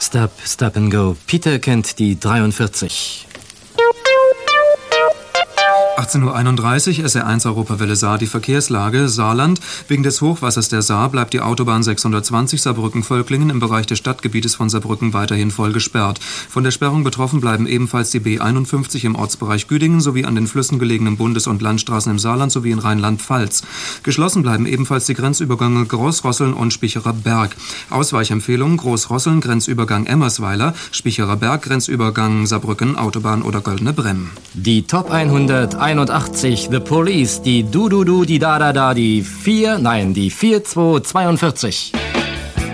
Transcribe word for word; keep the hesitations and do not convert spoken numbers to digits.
Stop, Stop and Go. Peter kennt die dreiundvierzig. achtzehn Uhr einunddreißig, S R eins Europawelle Saar, die Verkehrslage. Saarland. Wegen des Hochwassers der Saar bleibt die Autobahn sechshundertzwanzig Saarbrücken-Völklingen im Bereich des Stadtgebietes von Saarbrücken weiterhin voll gesperrt. Von der Sperrung betroffen bleiben ebenfalls die B einundfünfzig im Ortsbereich Güdingen sowie an den Flüssen gelegenen Bundes- und Landstraßen im Saarland sowie in Rheinland-Pfalz. Geschlossen bleiben ebenfalls die Grenzübergänge Großrosseln und Spicherer Berg. Ausweichempfehlung: Großrosseln, Grenzübergang Emmersweiler, Spicherer Berg, Grenzübergang Saarbrücken, Autobahn oder Goldene Bremm. Die Top hunderteinundachtzig, The Police, die Du-Du-Du, die Da-Da-Da, die vier, nein, die vier zwei zweiundvierzig.